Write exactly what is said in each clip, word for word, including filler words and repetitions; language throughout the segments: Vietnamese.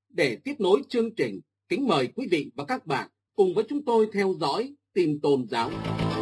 Để tiếp nối chương trình, kính mời quý vị và các bạn cùng với chúng tôi theo dõi tin tôn giáo.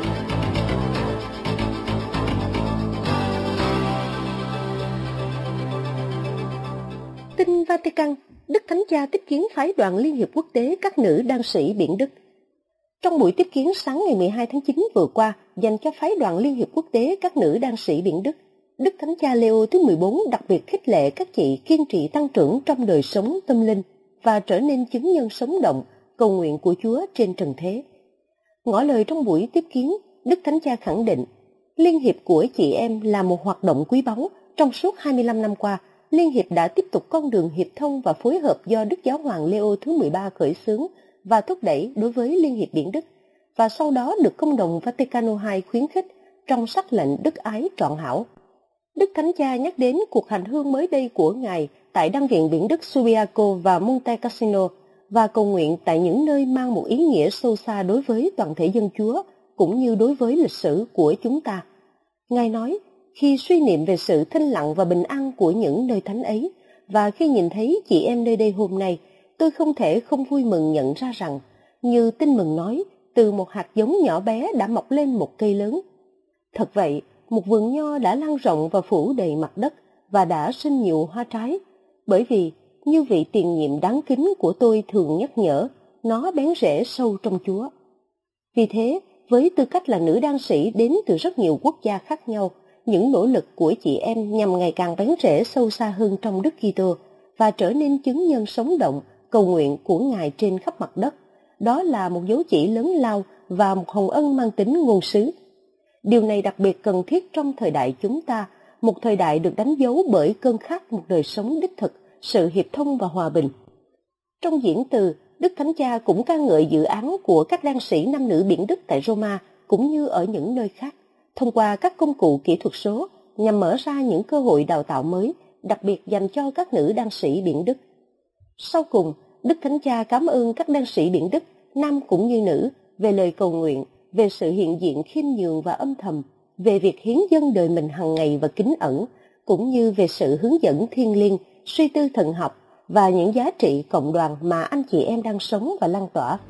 Tin Vatican, Đức Thánh Cha tiếp kiến phái đoàn Liên hiệp quốc tế các nữ đan sĩ Biển Đức. Trong buổi tiếp kiến sáng ngày mười hai tháng chín vừa qua dành cho phái đoàn Liên hiệp quốc tế các nữ đan sĩ Biển Đức, Đức Thánh Cha Leo thứ mười bốn đặc biệt khích lệ các chị kiên trì tăng trưởng trong đời sống tâm linh và trở nên chứng nhân sống động, cầu nguyện của Chúa trên trần thế. Ngỏ lời trong buổi tiếp kiến, Đức Thánh Cha khẳng định, Liên hiệp của chị em là một hoạt động quý báu. Trong suốt hai mươi lăm năm qua, Liên hiệp đã tiếp tục con đường hiệp thông và phối hợp do Đức Giáo hoàng Leo thứ mười ba khởi xướng và thúc đẩy đối với Liên hiệp Biển Đức, và sau đó được Công đồng Vaticano hai khuyến khích trong sắc lệnh Đức Ái Trọn Hảo. Đức Thánh Cha nhắc đến cuộc hành hương mới đây của Ngài tại Đan viện Biển Đức Subiaco và Monte Cassino và cầu nguyện tại những nơi mang một ý nghĩa sâu xa đối với toàn thể dân Chúa cũng như đối với lịch sử của chúng ta. Ngài nói, khi suy niệm về sự thinh lặng và bình an của những nơi thánh ấy, và khi nhìn thấy chị em nơi đây hôm nay, tôi không thể không vui mừng nhận ra rằng, như Tin Mừng nói, từ một hạt giống nhỏ bé đã mọc lên một cây lớn. Thật vậy, một vườn nho đã lan rộng và phủ đầy mặt đất và đã sinh nhiều hoa trái, bởi vì, như vị tiền nhiệm đáng kính của tôi thường nhắc nhở, nó bén rễ sâu trong Chúa. Vì thế, với tư cách là nữ đan sĩ đến từ rất nhiều quốc gia khác nhau, những nỗ lực của chị em nhằm ngày càng bén rễ sâu xa hơn trong Đức Kitô và trở nên chứng nhân sống động, cầu nguyện của Ngài trên khắp mặt đất. Đó là một dấu chỉ lớn lao và một hồng ân mang tính ngôn sứ. Điều này đặc biệt cần thiết trong thời đại chúng ta, một thời đại được đánh dấu bởi cơn khát một đời sống đích thực, sự hiệp thông và hòa bình. Trong diễn từ, Đức Thánh Cha cũng ca ngợi dự án của các đan sĩ nam nữ Biển Đức tại Roma cũng như ở những nơi khác, thông qua các công cụ kỹ thuật số nhằm mở ra những cơ hội đào tạo mới, đặc biệt dành cho các nữ đan sĩ Biển Đức. Sau cùng, Đức Thánh Cha cảm ơn các đan sĩ Biển Đức, nam cũng như nữ, về lời cầu nguyện, về sự hiện diện khiêm nhường và âm thầm, về việc hiến dâng đời mình hàng ngày và kính ẩn, cũng như về sự hướng dẫn thiêng liêng, suy tư thần học và những giá trị cộng đoàn mà anh chị em đang sống và lan tỏa.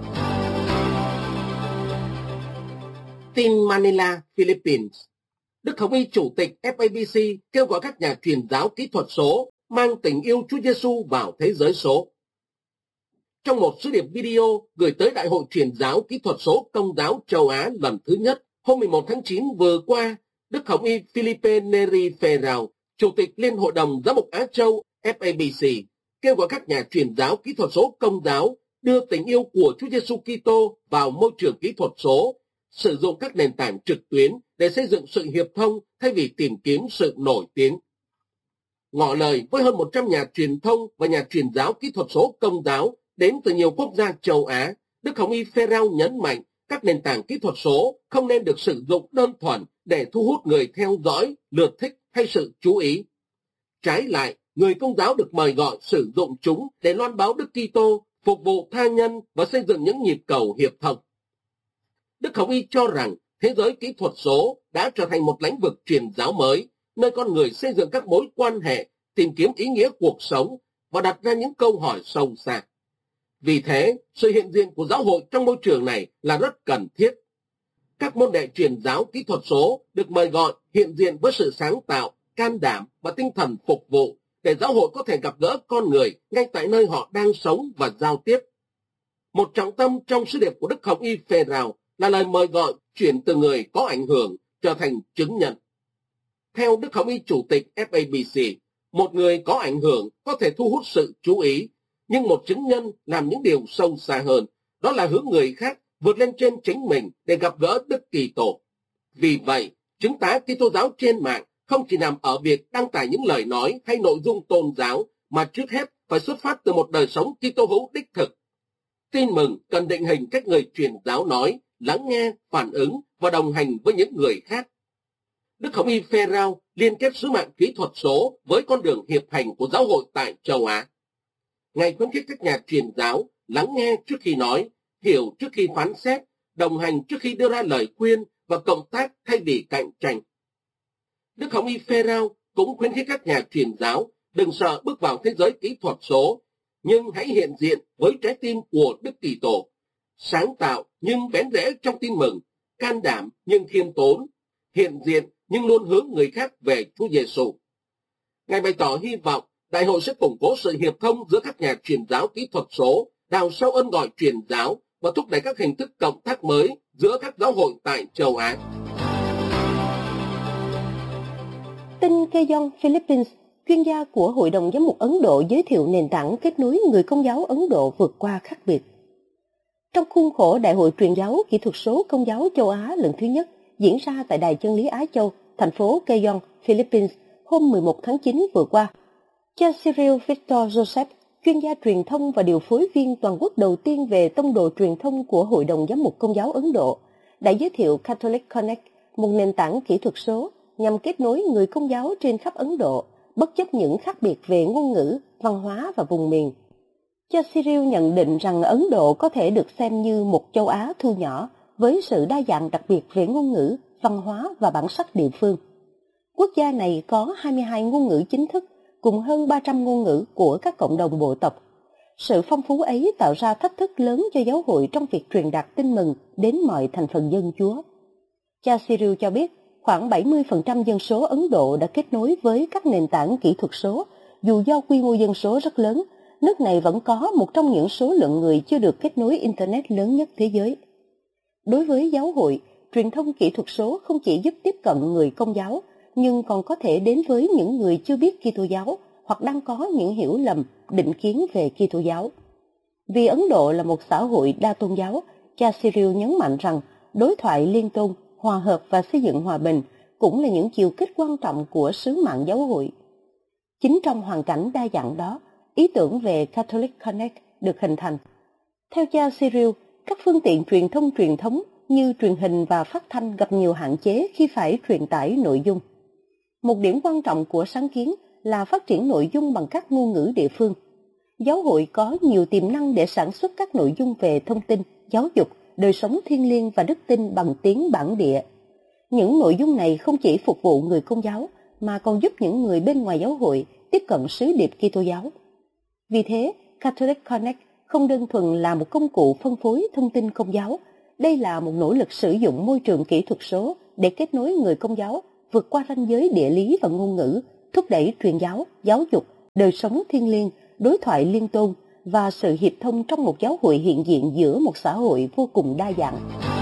Tin Manila, Philippines. Đức Hồng Y Chủ tịch ép a bê xê kêu gọi các nhà truyền giáo kỹ thuật số mang tình yêu Chúa Giêsu vào thế giới số. Trong một sứ điệp video gửi tới Đại hội truyền giáo kỹ thuật số Công giáo châu Á lần thứ nhất, hôm mười một tháng chín vừa qua, Đức Hồng Y Felipe Neri Ferrao, Chủ tịch Liên hội đồng Giám mục Á Châu ép a bê xê, kêu gọi các nhà truyền giáo kỹ thuật số Công giáo đưa tình yêu của Chúa Giêsu Kitô vào môi trường kỹ thuật số, sử dụng các nền tảng trực tuyến để xây dựng sự hiệp thông thay vì tìm kiếm sự nổi tiếng. Ngỏ lời với hơn một trăm nhà truyền thông và nhà truyền giáo kỹ thuật số Công giáo đến từ nhiều quốc gia châu Á, Đức Hồng Y Ferrao nhấn mạnh các nền tảng kỹ thuật số không nên được sử dụng đơn thuần để thu hút người theo dõi, lượt thích hay sự chú ý. Trái lại, người Công giáo được mời gọi sử dụng chúng để loan báo Đức Kitô, phục vụ tha nhân và xây dựng những nhịp cầu hiệp thông. Đức Hồng Y cho rằng thế giới kỹ thuật số đã trở thành một lĩnh vực truyền giáo mới, nơi con người xây dựng các mối quan hệ, tìm kiếm ý nghĩa cuộc sống và đặt ra những câu hỏi sâu xa. Vì thế, sự hiện diện của giáo hội trong môi trường này là rất cần thiết. Các môn đệ truyền giáo kỹ thuật số được mời gọi hiện diện với sự sáng tạo, can đảm và tinh thần phục vụ để giáo hội có thể gặp gỡ con người ngay tại nơi họ đang sống và giao tiếp. Một trọng tâm trong sứ điệp của Đức Hồng Y Ferrao là lời mời gọi chuyển từ người có ảnh hưởng trở thành chứng nhân. Theo Đức Hồng Y Chủ tịch ép a bê xê, một người có ảnh hưởng có thể thu hút sự chú ý, nhưng một chứng nhân làm những điều sâu xa hơn, đó là hướng người khác vượt lên trên chính mình để gặp gỡ Đức Kitô. Vì vậy, chứng tá Kitô giáo trên mạng không chỉ nằm ở việc đăng tải những lời nói hay nội dung tôn giáo, mà trước hết phải xuất phát từ một đời sống Kitô hữu đích thực. Tin mừng cần định hình cách người truyền giáo nói, lắng nghe, phản ứng và đồng hành với những người khác. Đức Hồng Y Ferrao liên kết sứ mạng kỹ thuật số với con đường hiệp hành của giáo hội tại châu Á. Ngài khuyến khích các nhà truyền giáo lắng nghe trước khi nói, hiểu trước khi phán xét, đồng hành trước khi đưa ra lời khuyên và cộng tác thay vì cạnh tranh. Đức Hồng Y Ferrao cũng khuyến khích các nhà truyền giáo đừng sợ bước vào thế giới kỹ thuật số, nhưng hãy hiện diện với trái tim của Đức Kitô, sáng tạo nhưng bén rễ trong tin mừng, can đảm nhưng khiêm tốn, hiện diện nhưng luôn hướng người khác về Chúa Giêsu. Ngài bày tỏ hy vọng đại hội sẽ củng cố sự hiệp thông giữa các nhà truyền giáo kỹ thuật số, đào sâu ơn gọi truyền giáo và thúc đẩy các hình thức cộng tác mới giữa các giáo hội tại châu Á. Tin Keyon Philippines, chuyên gia của Hội đồng Giám mục Ấn Độ giới thiệu nền tảng kết nối người Công giáo Ấn Độ vượt qua khác biệt. Trong khuôn khổ Đại hội truyền giáo kỹ thuật số Công giáo châu Á lần thứ nhất diễn ra tại Đài Chân lý Á Châu, thành phố Keyon, Philippines, hôm mười một tháng chín vừa qua, cha Cyril Victor Joseph, chuyên gia truyền thông và điều phối viên toàn quốc đầu tiên về tông đồ truyền thông của Hội đồng Giám mục Công giáo Ấn Độ, đã giới thiệu Catholic Connect, một nền tảng kỹ thuật số nhằm kết nối người Công giáo trên khắp Ấn Độ, bất chấp những khác biệt về ngôn ngữ, văn hóa và vùng miền. Cha Cyril nhận định rằng Ấn Độ có thể được xem như một châu Á thu nhỏ với sự đa dạng đặc biệt về ngôn ngữ, văn hóa và bản sắc địa phương. Quốc gia này có hai mươi hai ngôn ngữ chính thức, cùng hơn ba trăm ngôn ngữ của các cộng đồng bộ tộc. Sự phong phú ấy tạo ra thách thức lớn cho giáo hội trong việc truyền đạt tin mừng đến mọi thành phần dân Chúa. Cha Cyril cho biết, khoảng bảy mươi phần trăm dân số Ấn Độ đã kết nối với các nền tảng kỹ thuật số, dù do quy mô dân số rất lớn, nước này vẫn có một trong những số lượng người chưa được kết nối Internet lớn nhất thế giới. Đối với giáo hội, truyền thông kỹ thuật số không chỉ giúp tiếp cận người Công giáo, nhưng còn có thể đến với những người chưa biết Kitô giáo hoặc đang có những hiểu lầm, định kiến về Kitô giáo. Vì Ấn Độ là một xã hội đa tôn giáo, cha Cyril nhấn mạnh rằng đối thoại liên tôn, hòa hợp và xây dựng hòa bình cũng là những chiều kích quan trọng của sứ mạng giáo hội. Chính trong hoàn cảnh đa dạng đó, ý tưởng về Catholic Connect được hình thành. Theo cha Cyril, các phương tiện truyền thông truyền thống như truyền hình và phát thanh gặp nhiều hạn chế khi phải truyền tải nội dung. Một điểm quan trọng của sáng kiến là phát triển nội dung bằng các ngôn ngữ địa phương. Giáo hội có nhiều tiềm năng để sản xuất các nội dung về thông tin, giáo dục, đời sống thiêng liêng và đức tin bằng tiếng bản địa. Những nội dung này không chỉ phục vụ người Công giáo, mà còn giúp những người bên ngoài giáo hội tiếp cận sứ điệp Kitô giáo. Vì thế, Catholic Connect không đơn thuần là một công cụ phân phối thông tin Công giáo, đây là một nỗ lực sử dụng môi trường kỹ thuật số để kết nối người Công giáo vượt qua ranh giới địa lý và ngôn ngữ, thúc đẩy truyền giáo, giáo dục, đời sống thiêng liêng, đối thoại liên tôn và sự hiệp thông trong một giáo hội hiện diện giữa một xã hội vô cùng đa dạng.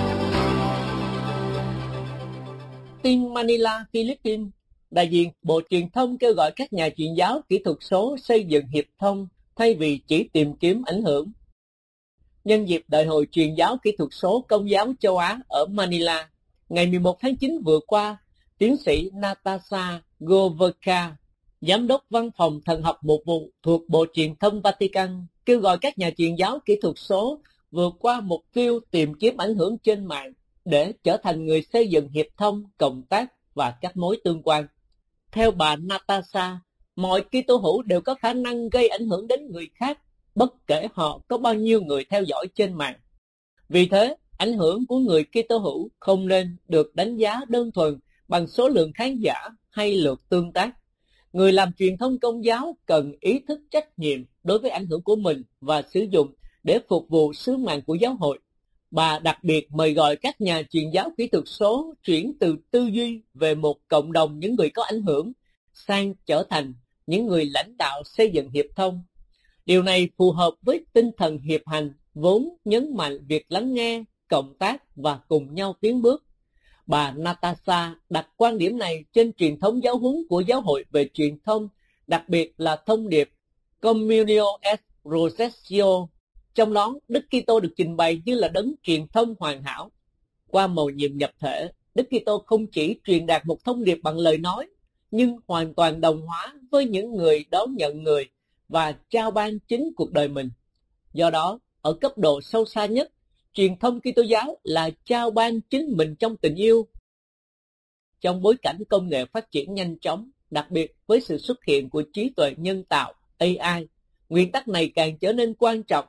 Tin Manila, Philippines, đại diện Bộ Truyền thông kêu gọi các nhà truyền giáo kỹ thuật số xây dựng hiệp thông thay vì chỉ tìm kiếm ảnh hưởng. Nhân dịp Đại hội truyền giáo kỹ thuật số Công giáo châu Á ở Manila, ngày mười một tháng chín vừa qua, tiến sĩ Natasha Goverka, Giám đốc Văn phòng Thần học Mục vụ thuộc Bộ Truyền thông Vatican, kêu gọi các nhà truyền giáo kỹ thuật số vượt qua mục tiêu tìm kiếm ảnh hưởng trên mạng để trở thành người xây dựng hiệp thông, cộng tác và các mối tương quan. Theo bà Natasha, mọi Kitô hữu đều có khả năng gây ảnh hưởng đến người khác, bất kể họ có bao nhiêu người theo dõi trên mạng. Vì thế, ảnh hưởng của người Kitô hữu không nên được đánh giá đơn thuần bằng số lượng khán giả hay lượt tương tác. Người làm truyền thông Công giáo cần ý thức trách nhiệm đối với ảnh hưởng của mình và sử dụng để phục vụ sứ mạng của giáo hội. Bà đặc biệt mời gọi các nhà truyền giáo kỹ thuật số chuyển từ tư duy về một cộng đồng những người có ảnh hưởng sang trở thành những người lãnh đạo xây dựng hiệp thông. Điều này phù hợp với tinh thần hiệp hành vốn nhấn mạnh việc lắng nghe, cộng tác và cùng nhau tiến bước. Bà Natasha đặt quan điểm này trên truyền thống giáo huấn của giáo hội về truyền thông, đặc biệt là thông điệp Communio et Processio. Trong đó, Đức Kitô được trình bày như là đấng truyền thông hoàn hảo. Qua mầu nhiệm nhập thể, Đức Kitô không chỉ truyền đạt một thông điệp bằng lời nói, nhưng hoàn toàn đồng hóa với những người đón nhận người và trao ban chính cuộc đời mình. Do đó, ở cấp độ sâu xa nhất, truyền thông Kitô giáo là trao ban chính mình trong tình yêu. Trong bối cảnh công nghệ phát triển nhanh chóng, đặc biệt với sự xuất hiện của trí tuệ nhân tạo A I, nguyên tắc này càng trở nên quan trọng.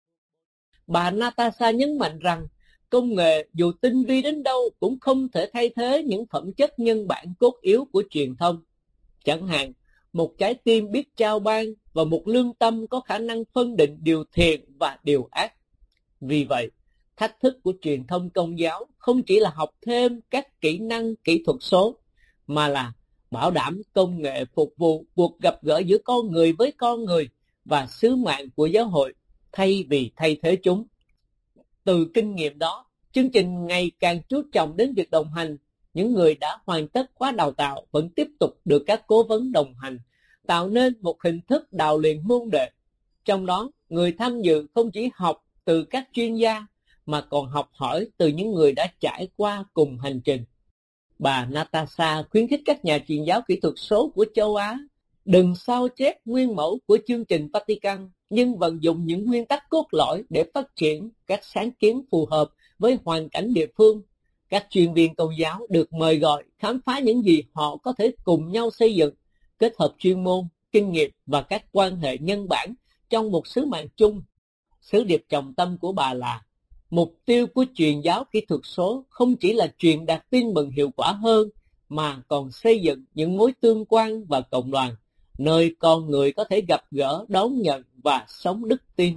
Bà Natasha nhấn mạnh rằng, công nghệ dù tinh vi đến đâu cũng không thể thay thế những phẩm chất nhân bản cốt yếu của truyền thông. Chẳng hạn, một trái tim biết trao ban và một lương tâm có khả năng phân định điều thiện và điều ác. Vì vậy, thách thức của truyền thông Công giáo không chỉ là học thêm các kỹ năng kỹ thuật số, mà là bảo đảm công nghệ phục vụ cuộc gặp gỡ giữa con người với con người và sứ mạng của giáo hội thay vì thay thế chúng. Từ kinh nghiệm đó, chương trình ngày càng chú trọng đến việc đồng hành. Những người đã hoàn tất khóa đào tạo vẫn tiếp tục được các cố vấn đồng hành, tạo nên một hình thức đào luyện môn đệ. Trong đó, người tham dự không chỉ học từ các chuyên gia, mà còn học hỏi từ những người đã trải qua cùng hành trình. Bà Natasha khuyến khích các nhà truyền giáo kỹ thuật số của châu Á đừng sao chép nguyên mẫu của chương trình Vatican, nhưng vận dụng những nguyên tắc cốt lõi để phát triển các sáng kiến phù hợp với hoàn cảnh địa phương. Các chuyên viên Công giáo được mời gọi khám phá những gì họ có thể cùng nhau xây dựng, kết hợp chuyên môn, kinh nghiệm và các quan hệ nhân bản trong một sứ mạng chung. Sứ điệp trọng tâm của bà là: mục tiêu của truyền giáo kỹ thuật số không chỉ là truyền đạt tin mừng hiệu quả hơn, mà còn xây dựng những mối tương quan và cộng đoàn, nơi con người có thể gặp gỡ, đón nhận và sống đức tin.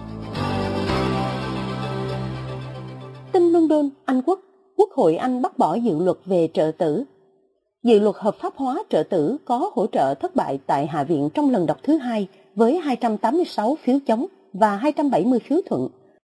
Tin London, Anh Quốc, Quốc hội Anh bác bỏ dự luật về trợ tử. Dự luật hợp pháp hóa trợ tử có hỗ trợ thất bại tại Hạ viện trong lần đọc thứ hai với hai trăm tám mươi sáu phiếu chống và hai trăm bảy mươi phiếu thuận.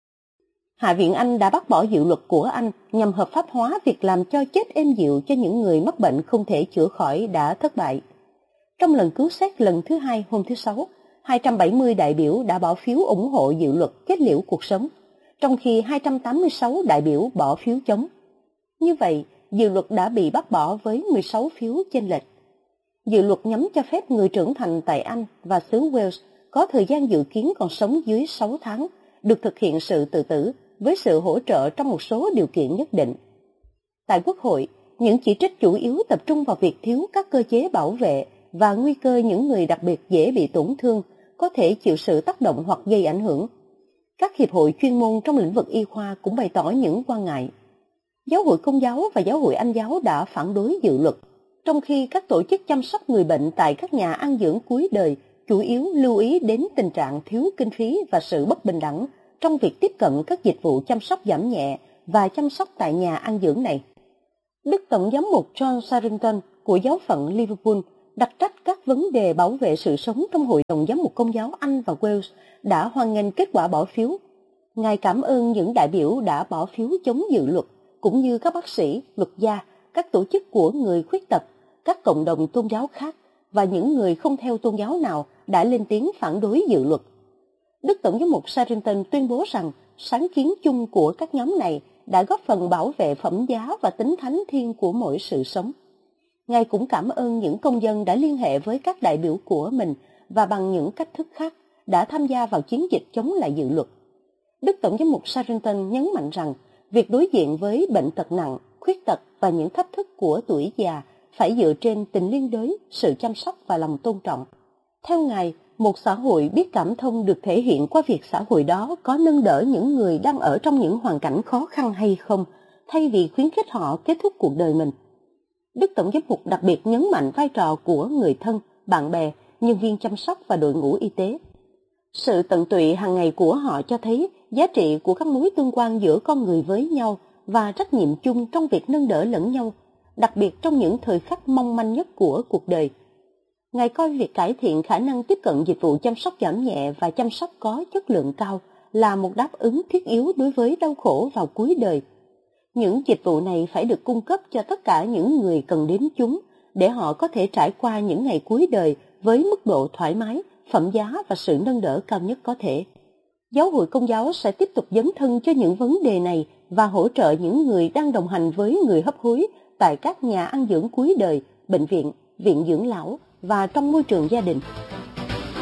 Hạ viện Anh đã bác bỏ dự luật của Anh nhằm hợp pháp hóa việc làm cho chết êm dịu cho những người mắc bệnh không thể chữa khỏi đã thất bại. Trong lần cứu xét lần thứ hai hôm thứ Sáu, hai trăm bảy mươi đại biểu đã bỏ phiếu ủng hộ dự luật kết liễu cuộc sống, trong khi hai trăm tám mươi sáu đại biểu bỏ phiếu chống. Như vậy, dự luật đã bị bác bỏ với mười sáu phiếu chênh lệch. Dự luật nhắm cho phép người trưởng thành tại Anh và xứ Wales có thời gian dự kiến còn sống dưới sáu tháng, được thực hiện sự tự tử với sự hỗ trợ trong một số điều kiện nhất định. Tại Quốc hội, những chỉ trích chủ yếu tập trung vào việc thiếu các cơ chế bảo vệ và nguy cơ những người đặc biệt dễ bị tổn thương có thể chịu sự tác động hoặc gây ảnh hưởng. Các hiệp hội chuyên môn trong lĩnh vực y khoa cũng bày tỏ những quan ngại. Giáo hội Công giáo và Giáo hội Anh giáo đã phản đối dự luật, trong khi các tổ chức chăm sóc người bệnh tại các nhà an dưỡng cuối đời chủ yếu lưu ý đến tình trạng thiếu kinh phí và sự bất bình đẳng trong việc tiếp cận các dịch vụ chăm sóc giảm nhẹ và chăm sóc tại nhà an dưỡng này. Đức Tổng giám mục John Sarrington của giáo phận Liverpool đặc trách các vấn đề bảo vệ sự sống trong Hội đồng Giám mục Công giáo Anh và Wales đã hoan nghênh kết quả bỏ phiếu. Ngài cảm ơn những đại biểu đã bỏ phiếu chống dự luật, cũng như các bác sĩ, luật gia, các tổ chức của người khuyết tật, các cộng đồng tôn giáo khác và những người không theo tôn giáo nào đã lên tiếng phản đối dự luật. Đức Tổng giám mục Sarrington tuyên bố rằng sáng kiến chung của các nhóm này đã góp phần bảo vệ phẩm giá và tính thánh thiêng của mỗi sự sống. Ngài cũng cảm ơn những công dân đã liên hệ với các đại biểu của mình và bằng những cách thức khác đã tham gia vào chiến dịch chống lại dự luật. Đức Tổng giám mục Sarrington nhấn mạnh rằng việc đối diện với bệnh tật nặng, khuyết tật và những thách thức của tuổi già phải dựa trên tình liên đới, sự chăm sóc và lòng tôn trọng. Theo Ngài, một xã hội biết cảm thông được thể hiện qua việc xã hội đó có nâng đỡ những người đang ở trong những hoàn cảnh khó khăn hay không, thay vì khuyến khích họ kết thúc cuộc đời mình. Đức Tổng giám mục đặc biệt nhấn mạnh vai trò của người thân, bạn bè, nhân viên chăm sóc và đội ngũ y tế. Sự tận tụy hàng ngày của họ cho thấy giá trị của các mối tương quan giữa con người với nhau và trách nhiệm chung trong việc nâng đỡ lẫn nhau, đặc biệt trong những thời khắc mong manh nhất của cuộc đời. Ngài coi việc cải thiện khả năng tiếp cận dịch vụ chăm sóc giảm nhẹ và chăm sóc có chất lượng cao là một đáp ứng thiết yếu đối với đau khổ vào cuối đời. Những dịch vụ này phải được cung cấp cho tất cả những người cần đến chúng để họ có thể trải qua những ngày cuối đời với mức độ thoải mái, phẩm giá và sự nâng đỡ cao nhất có thể. Giáo hội Công giáo sẽ tiếp tục dấn thân cho những vấn đề này và hỗ trợ những người đang đồng hành với người hấp hối tại các nhà an dưỡng cuối đời, bệnh viện, viện dưỡng lão và trong môi trường gia đình.